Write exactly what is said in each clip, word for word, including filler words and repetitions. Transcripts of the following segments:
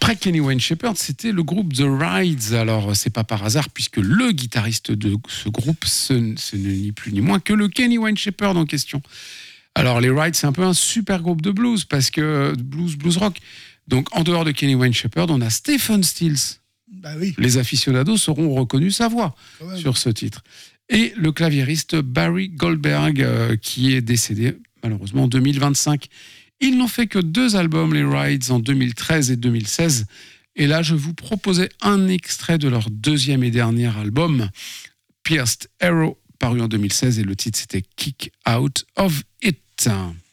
Après Kenny Wayne Shepherd, c'était le groupe The Rides. Alors, c'est pas par hasard, puisque le guitariste de ce groupe, ce, ce n'est ni plus ni moins que le Kenny Wayne Shepherd en question. Alors, les Rides, c'est un peu un super groupe de blues, parce que blues, blues rock. Donc, en dehors de Kenny Wayne Shepherd, on a Stephen Stills. Bah oui. Les aficionados auront reconnu sa voix sur ce titre. Et le claviériste Barry Goldberg, euh, qui est décédé malheureusement en deux mille vingt-cinq. Ils n'ont fait que deux albums, les Rides, en deux mille treize et deux mille seize. Et là, je vous proposais un extrait de leur deuxième et dernier album, Pierced Arrow, paru en deux mille seize, et le titre c'était Kick Out of It.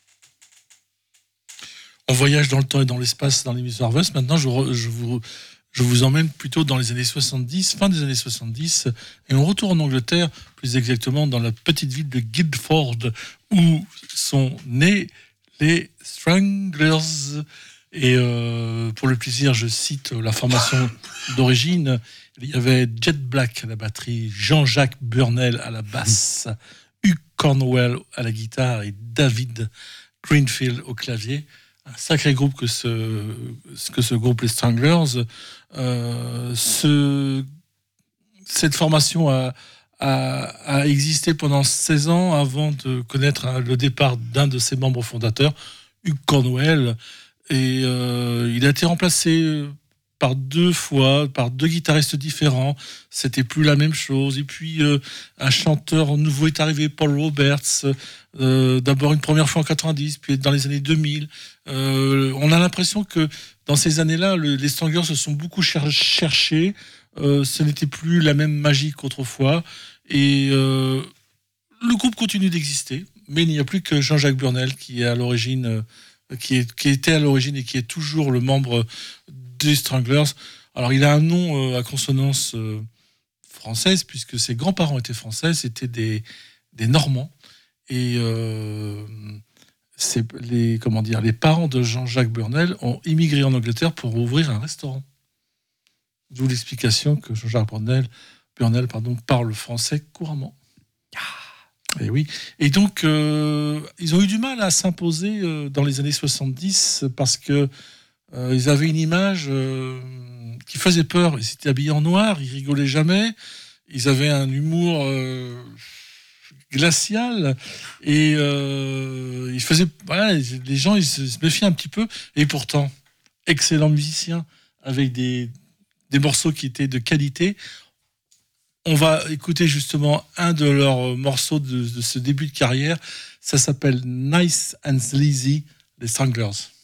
On voyage dans le temps et dans l'espace dans l'émission Harvest. Maintenant, je, re, je, vous, je vous emmène plutôt dans les années soixante-dix, fin des années soixante-dix, et on retourne en Angleterre, plus exactement dans la petite ville de Guildford, où sont nés les Stranglers. Et euh, pour le plaisir, je cite la formation d'origine. Il y avait Jet Black à la batterie, Jean-Jacques Burnel à la basse, Hugh Cornwell à la guitare et David Greenfield au clavier. Un sacré groupe que ce, que ce groupe, les Stranglers. Euh, ce, cette formation a, a, a existé pendant seize ans avant de connaître le départ d'un de ses membres fondateurs, Hugh Cornwell. Et euh, il a été remplacé par deux fois, par deux guitaristes différents. C'était plus la même chose. Et puis, euh, un chanteur nouveau est arrivé, Paul Roberts. Euh, d'abord une première fois en quatre-vingt-dix, puis dans les années deux mille. Euh, on a l'impression que dans ces années-là, le, les Stranglers se sont beaucoup cher- cherchés. Euh, ce n'était plus la même magie qu'autrefois. Et euh, le groupe continue d'exister, mais il n'y a plus que Jean-Jacques Burnel qui est à l'origine... Euh, Qui, est, qui était à l'origine et qui est toujours le membre des Stranglers. Alors, il a un nom euh, à consonance euh, française, puisque ses grands-parents étaient français, c'était des, des Normands. Et euh, c'est les, comment dire, les parents de Jean-Jacques Burnel ont immigré en Angleterre pour ouvrir un restaurant. D'où l'explication que Jean-Jacques Burnel, Burnel pardon, parle français couramment. Et oui. Et donc, euh, ils ont eu du mal à s'imposer euh, dans les années soixante-dix parce que euh, ils avaient une image euh, qui faisait peur. Ils étaient habillés en noir, ils rigolaient jamais. Ils avaient un humour euh, glacial et euh, ils faisaient. Voilà, les gens ils se, se méfiaient un petit peu. Et pourtant, excellents musiciens avec des des morceaux qui étaient de qualité. On va écouter justement un de leurs morceaux de, de ce début de carrière. Ça s'appelle Nice and Sleazy, les Stranglers.